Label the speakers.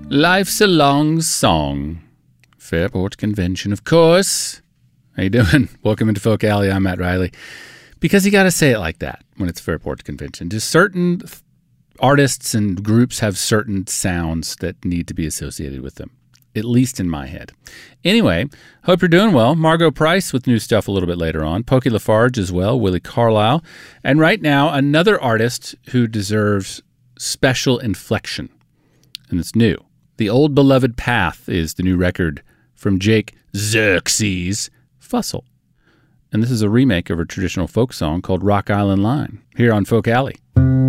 Speaker 1: Life's a long song. Fairport Convention, of course. How you doing? Welcome into Folk Alley. I'm Matt Riley. Because you got to say it like that when it's Fairport Convention. Just certain artists and groups have certain sounds that need to be associated with them, at least in my head. Anyway, hope you're doing well. Margo Price with new stuff a little bit later on. Pokey Lafarge as well, Willie Carlisle. And right now, another artist who deserves special inflection. And it's new. The Old Beloved Path is the new record from Jake Xerxes Fussell. And this is a remake of a traditional folk song called Rock Island Line, here on Folk Alley.